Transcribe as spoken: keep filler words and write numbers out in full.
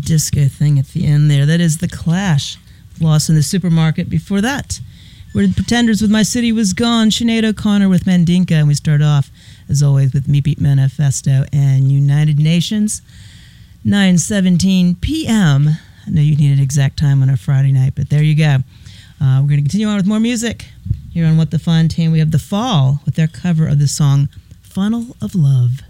disco thing at the end there. That is The Clash, Lost in the Supermarket. Before that, we're the Pretenders with My City Was Gone, Sinead O'Connor with Mandinka, and we start off, as always, with Me Beat Manifesto and United Nations. nine seventeen p.m. I know you need an exact time on a Friday night, but there you go. Uh, we're going to continue on with more music. Here on What the Fontaine, we have The Fall with their cover of the song Funnel of Love.